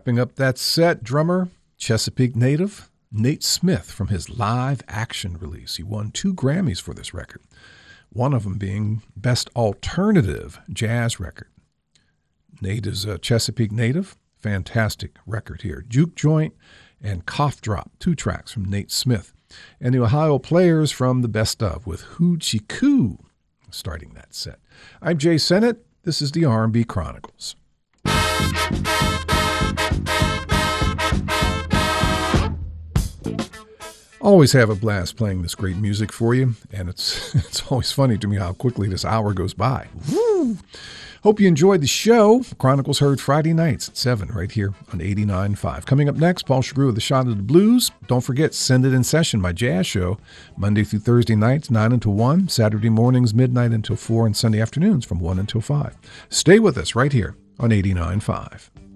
Wrapping up that set, drummer, Chesapeake native, Nate Smith from his Live Action release. He won 2 Grammys for this record, one of them being Best Alternative Jazz Record. Nate is a Chesapeake native. Fantastic record here. Juke Joint and Cough Drop, 2 tracks from Nate Smith. And the Ohio Players from the Best Of with Hoochie Coo starting that set. I'm Jay Sennett. This is the R&B Chronicles. Always have a blast playing this great music for you, and it's always funny to me how quickly this hour goes by. Woo! Hope you enjoyed the show. Chronicles heard Friday nights at 7 right here on 89.5. Coming up next, Paul Chagru with The Shot of the Blues. Don't forget, Send It in Session, my jazz show, Monday through Thursday nights, 9 until 1, Saturday mornings, midnight until 4, and Sunday afternoons from 1 until 5. Stay with us right here on 89.5.